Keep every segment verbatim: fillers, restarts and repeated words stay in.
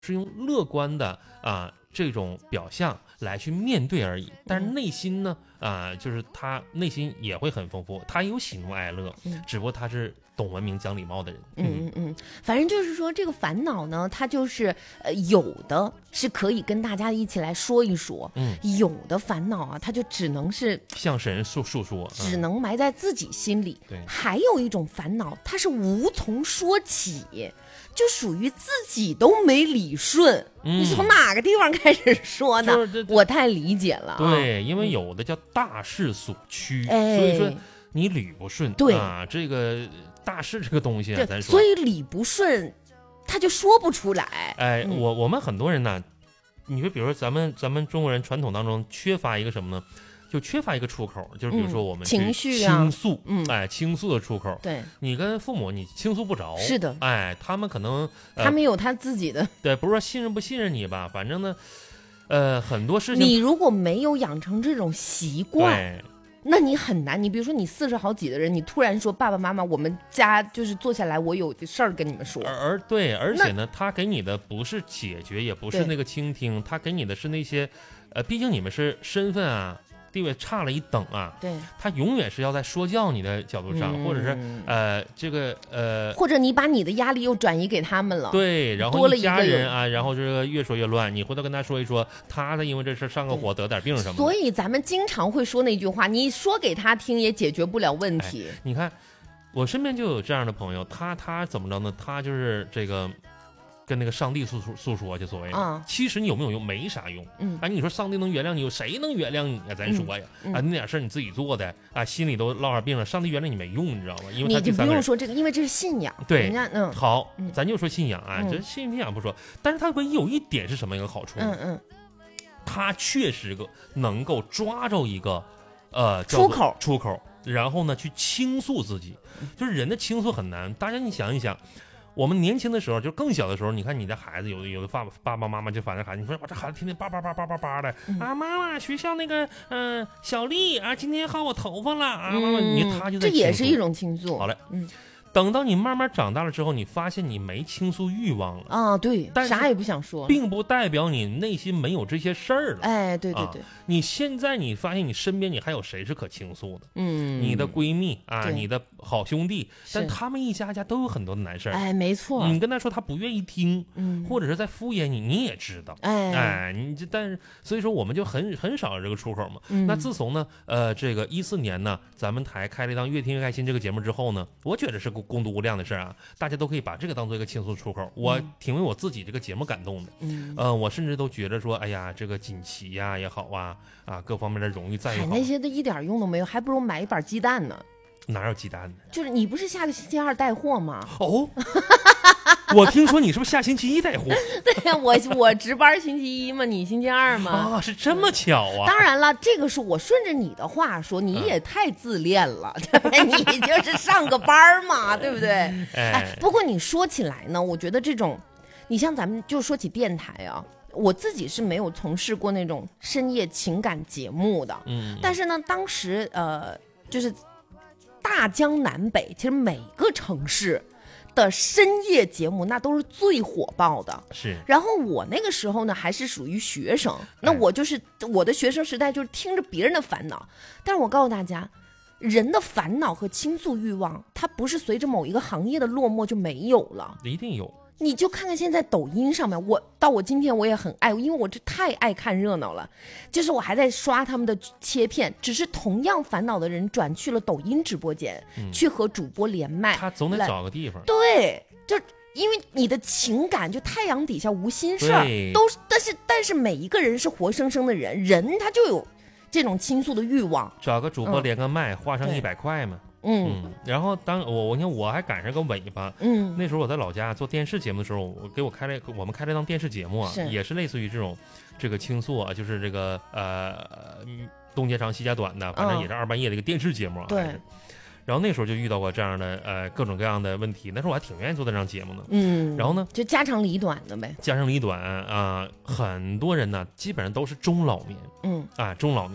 是用乐观的啊、呃、这种表象来去面对而已，但是内心呢啊、呃，就是他内心也会很丰富，他有喜怒哀乐，嗯、只不过他是懂文明讲礼貌的人。 嗯嗯嗯，反正就是说这个烦恼呢，它就是呃有的是可以跟大家一起来说一说，嗯，有的烦恼啊，它就只能是向神诉诉说， 只能埋在自己心里。 对、嗯， 还有一种烦恼，它是无从说起。就属于自己都没理顺，嗯、你从哪个地方开始说呢？我太理解了。 对， 啊、 因为有的叫大势所趋，嗯、所以说你理不顺。 对啊，这个大势这个东西啊，咱说， 所以理不顺，他就说不出来。 哎，嗯、我我们很多人呢，你说，比如说咱们咱们中国人传统当中缺乏一个什么呢？就缺乏一个出口，就是比如说我们情绪倾诉， 嗯， 哎，倾诉的出口。 对， 你跟父母你倾诉不着， 是的， 哎，他们可能、 呃、他们有他自己的， 对，不是说信任不信任你吧，反正呢，呃，很多事情你如果没有养成这种习惯，那你很难。你比如说你四十好几的人，你突然说爸爸妈妈，我们家就是坐下来，我有事儿跟你们说。 而而对，而且呢，他给你的不是解决，也不是那个倾听，他给你的是那些，呃，毕竟你们是身份啊。地位差了一等啊， 对， 他永远是要在说教你的角度上，嗯、或者是呃这个呃， 或者你把你的压力又转移给他们了， 对，然后一家人啊，然后这个越说越乱，你回头跟他说一说，他的因为这事上个火得点病什么的， 所以咱们经常会说那句话，你说给他听也解决不了问题。 哎、你看，我身边就有这样的朋友，他他怎么着呢？他就是这个。跟那个上帝诉说诉说就所谓的、嗯，其实你有没有用？没啥用。嗯，哎，你说上帝能原谅你，有谁能原谅你啊？咱说呀，嗯嗯、啊，那点事儿你自己做的啊，心里都落上病了，上帝原谅你没用，你知道吗？因为他你就不用说这个，因为这是信仰。 对， 人家嗯， 好，嗯、咱就说信仰啊，嗯、这信仰不说，但是他唯一有一点是什么一个好处？ 嗯嗯， 他确实个能够抓着一个呃出口出口，然后呢去倾诉自己，就是人的倾诉很难。大家你想一想。我们年轻的时候，就更小的时候，你看你的孩子，有的有的爸爸爸爸妈妈就反正孩子，你说我这孩子天天叭叭叭叭叭叭的、嗯、啊，妈妈学校那个嗯、呃、小丽啊，今天薅我头发了啊，妈妈、嗯、你他就在这也是一种倾诉。 好嘞， 嗯。 等到你慢慢长大了之后，你发现你没倾诉欲望了啊，对，但啥也不想说， 并不代表你内心没有这些事儿了。 哎，对对对、啊， 你现在你发现你身边你还有谁是可倾诉的？ 嗯， 你的闺蜜啊，你的好兄弟，但他们一家家都有很多的难事儿。 哎，没错， 你跟他说他不愿意听， 嗯， 或者是在敷衍你，你也知道。 哎哎，你这但是所以说我们就很很少有这个出口嘛。嗯、那自从呢，呃，这个一四年呢，咱们台开了一档越听越开心这个节目之后呢，我觉得是个功德无量的事儿。啊，大家都可以把这个当做一个倾诉出口。我挺为我自己这个节目感动的，嗯，呃，我甚至都觉得说，哎呀，这个锦旗呀也好啊，啊，各方面的荣誉赞誉好， 那些都一点用都没有，还不如买一板鸡蛋呢。 哪有鸡蛋呢？ 就是你不是下个星期二带货吗？ 哦，我听说你是不是下星期一带货？ 对呀、啊，我我值班星期一嘛，你星期二嘛。 啊，是这么巧啊！ 当然了，这个是我顺着你的话说，你也太自恋了，嗯、你就是上个班嘛，对不对？ 哎， 哎，不过你说起来呢，我觉得这种，你像咱们就说起电台啊。我自己是没有从事过那种深夜情感节目的， 嗯， 但是呢，当时呃，就是大江南北，其实每个城市的深夜节目那都是最火爆的。 是。 然后我那个时候呢，还是属于学生，那我就是、哎、我的学生时代就是听着别人的烦恼，但是我告诉大家。人的烦恼和倾诉欲望，它不是随着某一个行业的落寞就没有了， 一定有。 你就看看现在抖音上面，我到我今天我也很爱，因为我这太爱看热闹了。就是我还在刷他们的切片，只是同样烦恼的人转去了抖音直播间，嗯、去和主播连麦。 他总得找个地方。 对，就因为你的情感就太阳底下无心事儿，都但是但是每一个人是活生生的人，人他就有这种倾诉的欲望。 找个主播连个麦，花上一百块嘛。嗯, 嗯，然后当我我你看我还赶上个尾巴，嗯，那时候我在老家做电视节目的时候，我给我开了我们开了一档电视节目啊，也是类似于这种这个倾诉啊，就是这个呃东家长西家短的，反正也是二半夜的一个电视节目啊。 对、 嗯。然后那时候就遇到过这样的呃各种各样的问题，那时候我还挺愿意做这档节目的， 嗯。 然后呢， 就家长里短的呗。 家长里短啊、呃，很多人呢基本上都是中老年，嗯啊中老年。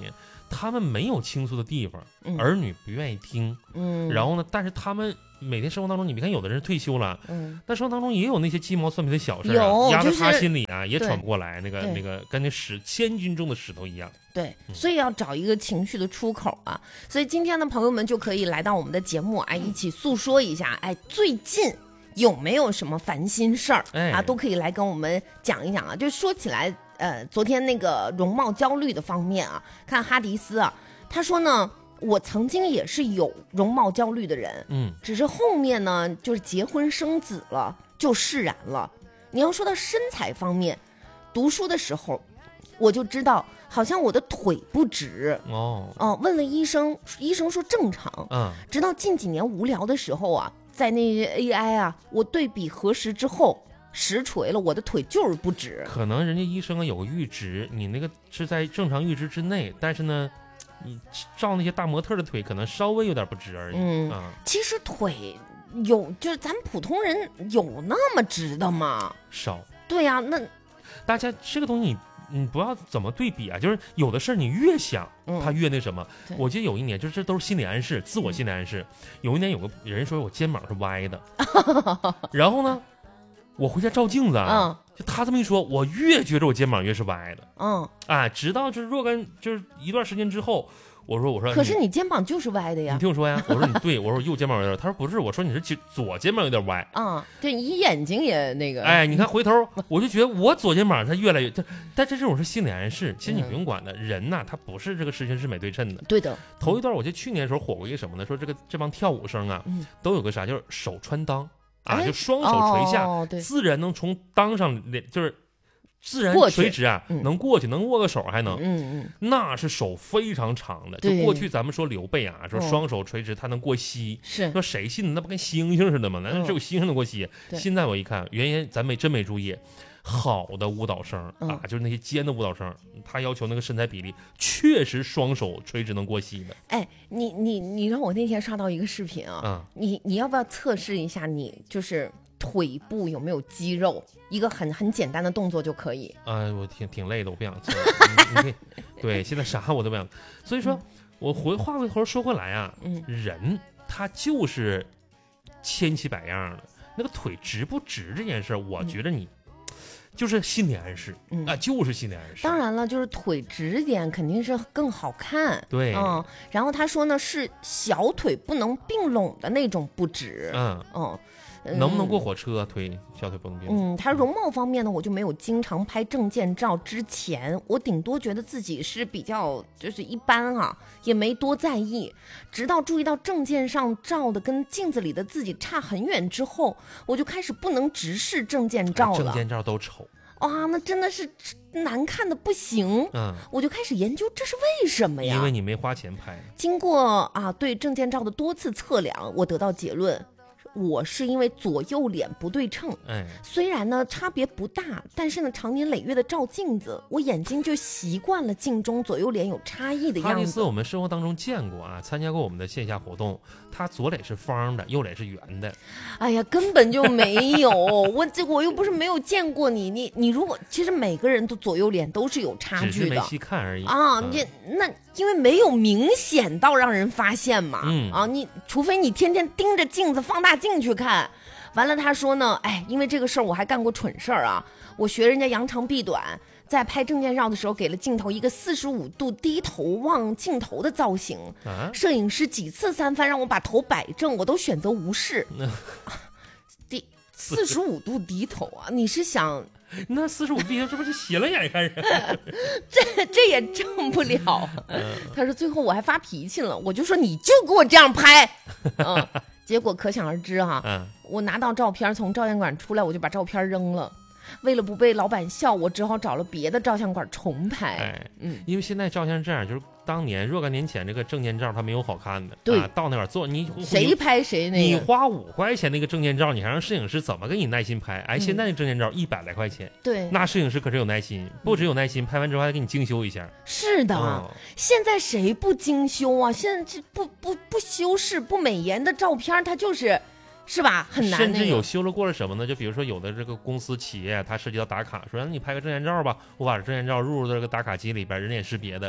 他们没有倾诉的地方， 嗯儿女不愿意听， 嗯， 然后呢，但是他们每天生活当中，你别看有的人退休了， 嗯， 但生活当中也有那些鸡毛蒜皮的小事啊， 有压在他就是心里啊，也对喘不过来，那个对那个跟那石千斤重的石头一样。 对， 嗯所以要找一个情绪的出口啊。所以今天的朋友们就可以来到我们的节目啊，一起诉说一下，哎，最近有没有什么烦心事儿、 哎啊，都可以来跟我们讲一讲啊。就说起来，呃，昨天那个容貌焦虑的方面啊，看哈迪斯啊，他说呢，我曾经也是有容貌焦虑的人， 嗯， 只是后面呢，就是结婚生子了，就释然了。你要说到身材方面，读书的时候我就知道，好像我的腿不直。 哦， 哦、问了医生，医生说正常。 嗯， 直到近几年无聊的时候啊，在那些 A I 啊，我对比核实之后，实锤了，我的腿就是不直。 可能人家医生啊有个阈值，你那个是在正常阈值之内，但是呢，你照那些大模特的腿，可能稍微有点不直而已。 嗯， 啊， 其实腿有，就是咱普通人有那么直的吗？ 少。 对呀、那大家这个东西你。你不要怎么对比啊，就是有的事儿你越想， 嗯它越那什么。 对我记得有一年，就是这都是心理暗示，自我心理暗示。有一年有个人说我肩膀是歪的，然后呢，我回家照镜子啊， 嗯就他这么一说，我越觉得我肩膀越是歪的。 嗯， 啊，直到就是若干就是一段时间之后，我说我说， 可是你肩膀就是歪的呀你。听我说呀，我说你对，我说我右肩膀有点，他说不是，我说你是左左肩膀有点歪。 啊、对你眼睛也那个。 哎，你看回头我就觉得我左肩膀它越来越，但但这这种是心理暗示，其实你不用管的。人呐，他不是这个十全十美对称的。 对的。 头一段我记得去年的时候火过一个什么呢？说这个这帮跳舞生啊， 嗯都有个啥，就是手穿裆啊， 哎就双手垂下， 哦、对， 自然能从裆上连就是自然过去垂直啊， 嗯能过去，能握个手还能。 嗯嗯， 那是手非常长的，就对过去咱们说刘备啊，说嗯双手垂直，他能过膝， 是说谁信？那不跟猩猩似的吗？那嗯只有猩猩能过膝。 对现在我一看，原先咱没真没注意，好的舞蹈生嗯啊，就是那些尖的舞蹈生，他要求那个身材比例确实双手垂直能过膝的。 哎，你你你让我那天刷到一个视频啊， 嗯你你要不要测试一下你就是腿部有没有肌肉？一个很很简单的动作就可以。 啊，我挺挺累的，我不想做。你你可以对，现在啥我都不想。所以说，我回话回头说回来啊， 嗯人他就是千奇百样的，那个腿直不直这件事儿，我觉得你就是心理暗示嗯啊，就是心理暗示。 当然了，就是腿直一点肯定是更好看。 对嗯，然后他说呢是小腿不能并拢的那种不直。 嗯， 嗯。 能不能过火车？腿小腿不能并拢。 嗯，他容貌方面呢，我就没有经常拍证件照。之前我顶多觉得自己是比较就是一般啊，也没多在意。直到注意到证件上照的跟镜子里的自己差很远之后，我就开始不能直视证件照了。 证件照都丑。 哇，那真的是难看的不行。 嗯， 我就开始研究这是为什么呀？ 因为你没花钱拍。 经过啊对证件照的多次测量，我得到结论。我是因为左右脸不对称， 哎， 虽然呢差别不大，但是呢长年累月的照镜子，我眼睛就习惯了镜中左右脸有差异的哈迪斯样子。 我们生活当中见过啊，参加过我们的线下活动，他左脸是方的，右脸是圆的。 哎呀，根本就没有，我这我又不是没有见过你，你你如果其实每个人的左右脸都是有差只是没距的细看而已啊， 嗯你那因为没有明显到让人发现嘛， 嗯啊，你除非你天天盯着镜子放大镜去看。完了，他说呢，哎，因为这个事儿我还干过蠢事儿啊，我学人家扬长避短，在拍证件照的时候给了镜头一个四十五度低头望镜头的造型， 啊， 摄影师几次三番让我把头摆正，我都选择无视。第四十五度低头啊，你是想那四十五度这不是斜了眼看人？ 这这也正不了？ 嗯他说最后我还发脾气了，我就说你就给我这样拍，嗯，结果可想而知哈、 嗯， 我拿到照片从照相馆出来，我就把照片扔了。为了不被老板笑，我只好找了别的照相馆重拍。 哎， 嗯， 因为现在照相是这样，就是当年若干年前这个证件照它没有好看的， 对啊，到那块儿做你谁拍谁那个。 你花五块钱那个证件照，你还让摄影师怎么给你耐心拍？哎， 嗯现在那证件照一百来块钱， 对， 那摄影师可是有耐心，不只有耐心，拍完之后还给你精修一下。 是的、 哦现在谁不精修啊？现在这不不不修饰、不美颜的照片，它就是，是吧？很难、那个。 甚至有修了过了什么呢？就比如说有的这个公司企业，它涉及到打卡，说让你拍个证件照吧，我把证件照入入到这个打卡机里边，人脸识别的，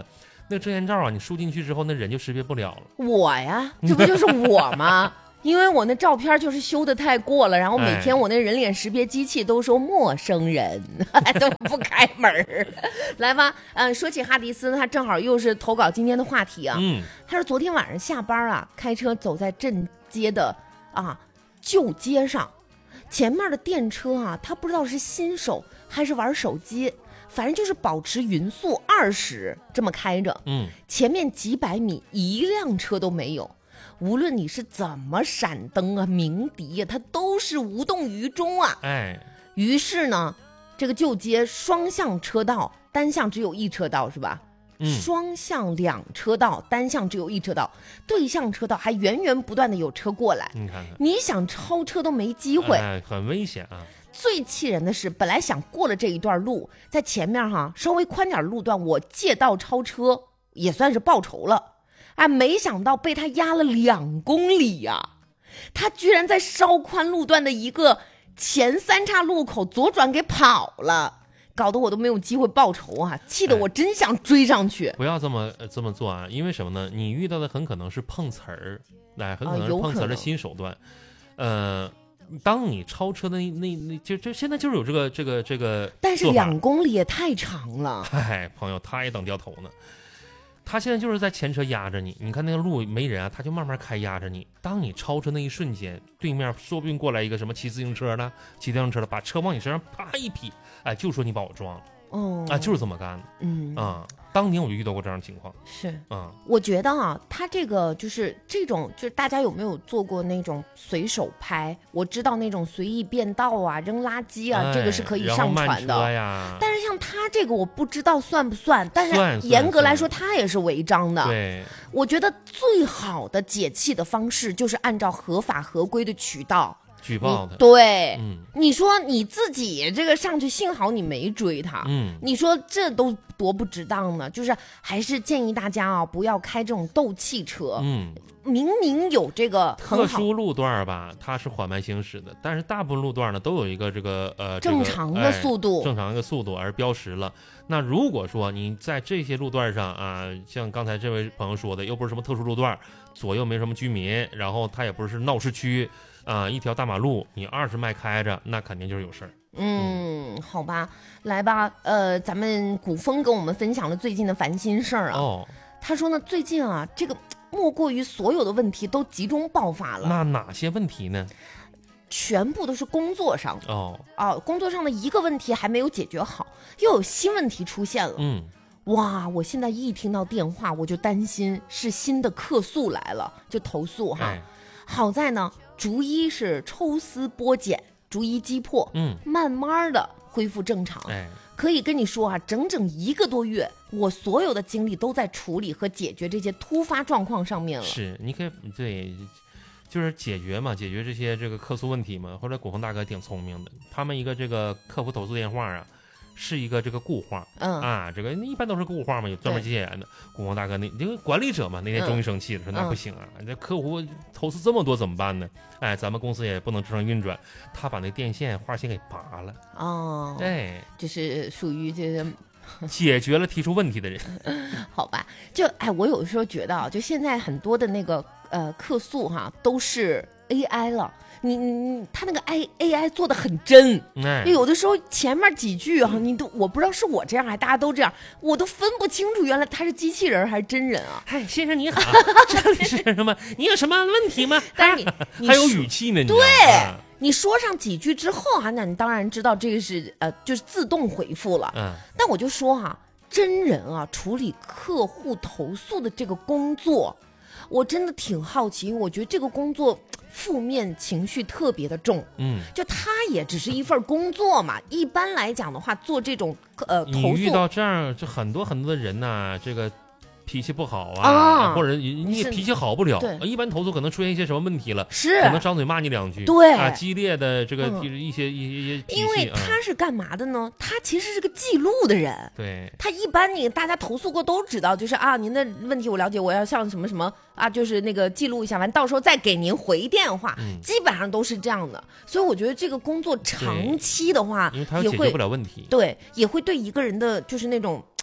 那个证件照啊，你输进去之后，那人就识别不了了。 我呀，这不就是我吗？因为我那照片就是修的太过了，然后每天我那人脸识别机器都说陌生人，哎、都不开门。来吧，嗯，说起哈迪斯，他正好又是投稿今天的话题啊。 嗯， 他说昨天晚上下班啊，开车走在镇街的啊旧街上，前面的电车啊，他不知道是新手还是玩手机，反正就是保持匀速二十这么开着。 嗯， 前面几百米一辆车都没有。无论你是怎么闪灯啊、鸣笛啊，它都是无动于衷啊。 哎， 于是呢，这个旧街双向车道，单向只有一车道是吧？ 嗯， 双向两车道，单向只有一车道，对向车道还源源不断的有车过来。 你看看， 你想超车都没机会， 哎，很危险啊。 最气人的是，本来想过了这一段路，在前面哈稍微宽点路段，我借道超车也算是报仇了。哎，没想到被他压了两公里呀、啊！他居然在稍宽路段的一个前三岔路口左转给跑了，搞得我都没有机会报仇啊！气得我真想追上去。 哎、不要这么、呃、这么做啊！因为什么呢？你遇到的很可能是碰瓷儿，哎，很可能是碰瓷儿的新手段。啊、呃，当你超车的那那那就就现在就是有这个这个这个， 但是两公里也太长了。 哎，朋友，他也等掉头呢。他现在就是在前车压着你，你看那个路没人啊，他就慢慢开压着你。当你超车那一瞬间，对面说不定过来一个什么骑自行车的、骑电动车的，把车往你身上啪一劈，哎，就说你把我撞了， 哦， 啊，就是这么干的， 嗯啊，当年我就遇到过这样的情况， 是啊， 我觉得啊，他这个就是这种，就是大家有没有做过那种随手拍？我知道那种随意变道啊、扔垃圾啊， 哎、 这个是可以上传的呀。 但是像他这个，我不知道算不算，但是严格来说，他也是违章的。 对， 我觉得最好的解气的方式就是按照合法合规的渠道举报他。 对， 嗯， 你说你自己这个上去，幸好你没追他。 嗯， 你说这都多不值当呢。就是还是建议大家啊，不要开这种斗气车。 嗯， 明明有这个很好特殊路段吧，它是缓慢行驶的，但是大部分路段呢都有一个这个呃正常的速度， 哎、正常的速度而标识了。那如果说你在这些路段上啊，像刚才这位朋友说的，又不是什么特殊路段，左右没什么居民，然后它也不是闹市区。啊，一条大马路，你二十迈开着，那肯定就是有事儿。 嗯，嗯好吧，来吧，呃，咱们古风跟我们分享了最近的烦心事儿啊。 哦， 他说呢，最近啊，这个莫过于所有的问题都集中爆发了。 那哪些问题呢？ 全部都是工作上的。 哦， 啊，工作上的一个问题还没有解决好，又有新问题出现了。 嗯， 哇，我现在一听到电话，我就担心是新的客诉来了，就投诉哈。 哎、 好在呢。逐一是抽丝剥茧，逐一击破， 嗯， 慢慢的恢复正常。 哎， 可以跟你说啊，整整一个多月，我所有的精力都在处理和解决这些突发状况上面了。 是，你可以对，就是解决嘛，解决这些这个客诉问题嘛。或者古风大哥挺聪明的，他们一个这个客服投诉电话啊。是一个这个固话， 嗯啊，这个一般都是固话嘛，有专门接线员的。古风大哥那这个管理者嘛，那天终于生气了，说那不行啊，这客户投诉这么多怎么办呢？哎，咱们公司也不能正常运转，他把那电线话线给拔了。 哦， 哎， 就是属于这个解决了提出问题的人。 好吧，就哎，我有的时候觉得啊，就现在很多的那个呃客诉哈，都是 A I 了。你你他那个 A A I 做的很真， 哎， 有的时候前面几句啊，你都我不知道是我这样还大家都这样，我都分不清楚原来他是机器人还是真人啊。 嗨，先生你好，这里是什么？你有什么问题吗？ 但是你你还有语气呢，你对、 啊、 你说上几句之后啊，那你当然知道这个是呃就是自动回复了。 嗯， 但我就说哈、啊，真人啊处理客户投诉的这个工作，我真的挺好奇，因为我觉得这个工作。负面情绪特别的重， 嗯， 就他也只是一份工作嘛。一般来讲的话，做这种呃投诉， 你遇到这样就很多很多的人呐、这个脾气不好啊， 啊或者你也脾气好不了。 对， 一般投诉可能出现一些什么问题了， 是可能张嘴骂你两句， 对啊，激烈的这个、 嗯、 一些一些脾气。 因为他是干嘛的呢？嗯、他其实是个记录的人。 对， 他一般你大家投诉过都知道，就是啊，您的问题我了解，我要向什么什么啊，就是那个记录一下，完到时候再给您回电话， 嗯、 基本上都是这样的。所以我觉得这个工作长期的话， 因为他解决不了问题， 对，也会对一个人的就是那种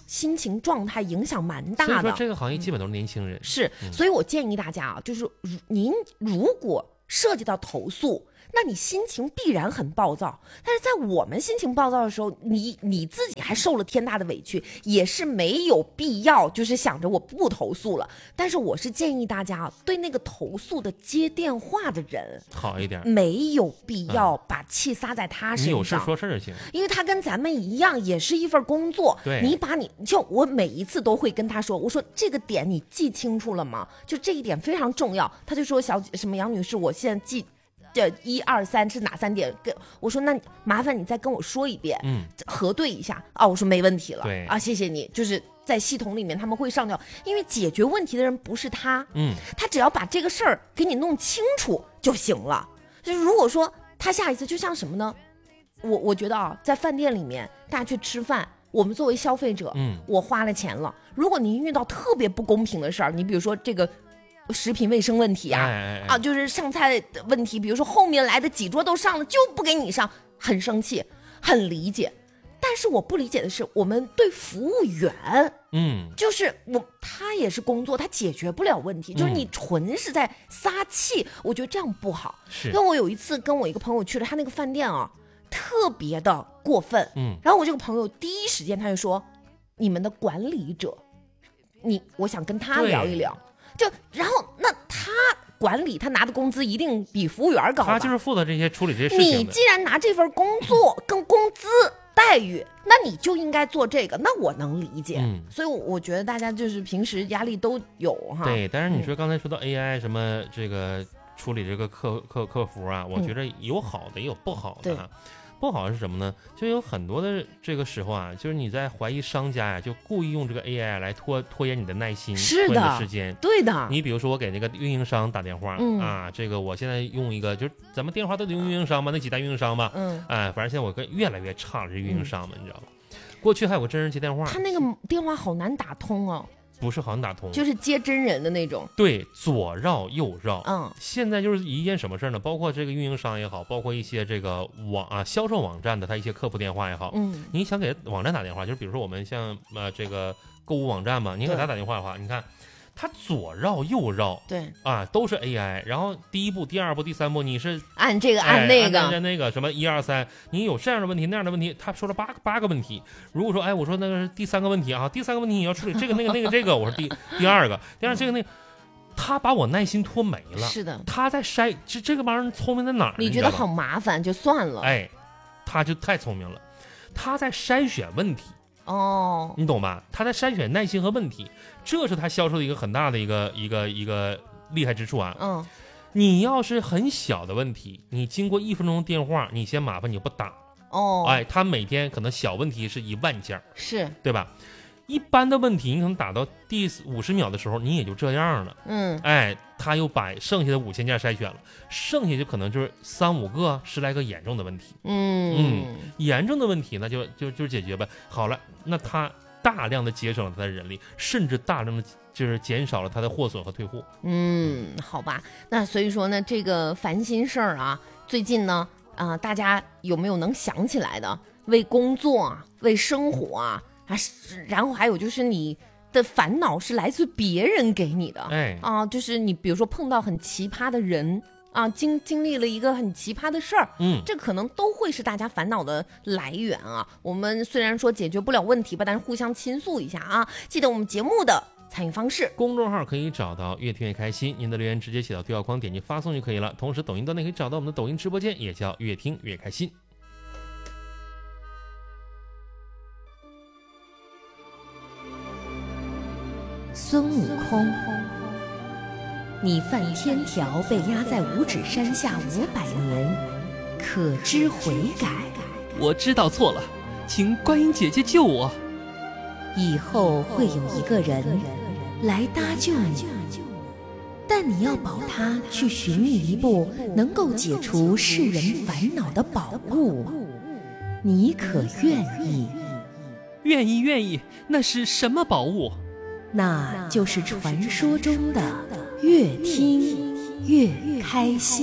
心情状态影响蛮大的。 所以说这个行业基本都是年轻人。 嗯、是，所以我建议大家啊，就是您如果涉及到投诉，那你心情必然很暴躁，但是在我们心情暴躁的时候，你你自己还受了天大的委屈，也是没有必要就是想着我不投诉了。但是我是建议大家啊，对那个投诉的接电话的人好一点， 没有必要把气撒在他身上， 你有事说事就行， 因为他跟咱们一样也是一份工作。 对， 你把你就我每一次都会跟他说，我说这个点你记清楚了吗？就这一点非常重要。他就说小什么杨女士，我现在记这一二三是哪三点？跟我说，那麻烦你再跟我说一遍， 嗯， 核对一下啊。我说没问题了， 对啊，谢谢你。就是在系统里面他们会上掉，因为解决问题的人不是他， 嗯， 他只要把这个事儿给你弄清楚就行了。就是如果说他下一次就像什么呢？我我觉得啊，在饭店里面大家去吃饭，我们作为消费者， 嗯， 我花了钱了，如果您遇到特别不公平的事儿，你比如说这个食品卫生问题啊， 哎哎哎啊，就是上菜的问题，比如说后面来的几桌都上了就不给你上，很生气，很理解。但是我不理解的是，我们对服务员， 嗯， 就是我他也是工作，他解决不了问题，就是你纯是在撒气，我觉得这样不好。 是， 因为我有一次跟我一个朋友去了他那个饭店啊，特别的过分， 嗯， 然后我这个朋友第一时间他就说，你们的管理者，你我想跟他聊一聊。就然后那他管理他拿的工资一定比服务员高吧？ 他就是负责这些处理这些事情的。 你既然拿这份工作跟工资待遇，那你就应该做这个，那我能理解。嗯，所以我觉得大家就是平时压力都有哈。 对，但是你说刚才说到 A I 什么这个处理这个客客客服啊，我觉得有好的也有不好的啊。嗯，不好是什么呢？就有很多的这个时候啊，就是你在怀疑商家呀、啊，就故意用这个 A I 来拖拖延你的耐心， 是的， 拖延你的时间。 对的。 你比如说，我给那个运营商打电话、嗯、啊，这个我现在用一个，就是咱们电话都得用运营商嘛，那几大运营商嘛，嗯，哎，反正现在我跟越来越差了，这运营商嘛、嗯，你知道吧？过去还有个真人接电话， 他那个电话好难打通哦。 不是好像打通， 就是接真人的那种。 对，左绕右绕。 嗯， 现在就是一件什么事呢？包括这个运营商也好，包括一些这个网啊销售网站的他一些客服电话也好，嗯，你想给网站打电话，就是比如说我们像呃这个购物网站嘛，你给他打电话的话，你看他左绕右绕， 对啊，都是 A I。然后第一步、第二步、第三步，你是按这个按那个， 哎、按那个什么一二三，你有这样的问题那样的问题，他说了八个八个问题。如果说哎，我说那个是第三个问题啊，第三个问题你要处理这个那个那个这个，我说第第二个，第二这个那个，他把我耐心拖没了。 是的， 他在筛，这这个玩意儿聪明在哪儿？ 你觉得好麻烦就算了， 哎，他就太聪明了，他在筛选问题。 哦， 你懂吧？他在筛选耐心和问题，这是他销售的一个很大的一个一个一个厉害之处啊。 嗯， 你要是很小的问题，你经过一分钟电话，你先麻烦你不打。 哦， 哎，他每天可能小问题是一万件， 是对吧？一般的问题，你可能打到第五十秒的时候，你也就这样了。 嗯， 哎，他又把剩下的五千件筛选了，剩下就可能就是三五个、十来个严重的问题。 嗯嗯，严重的问题那就就就解决呗。好了，那他大量的节省了他的人力，甚至大量的就是减少了他的货损和退货。 嗯，好吧，那所以说呢，这个烦心事儿啊，最近呢，啊、呃，大家有没有能想起来的？为工作啊，为生活啊。啊，然后还有就是你的烦恼是来自别人给你的， 哎啊，就是你比如说碰到很奇葩的人啊，经经历了一个很奇葩的事儿， 嗯， 这可能都会是大家烦恼的来源啊。我们虽然说解决不了问题吧，但是互相倾诉一下啊。记得我们节目的参与方式， 公众号可以找到越听越开心，您的留言直接写到对话框点击发送就可以了。同时抖音端内可以找到我们的抖音直播间，也叫越听越开心。 孙悟空，你犯天条被压在五指山下五百年，可知悔改？ 我知道错了，请观音姐姐救我。 以后会有一个人来搭救你，但你要保他去寻觅一部能够解除世人烦恼的宝物，你可愿意？ 愿意，愿意。那是什么宝物？ 那就是传说中的越听越开心。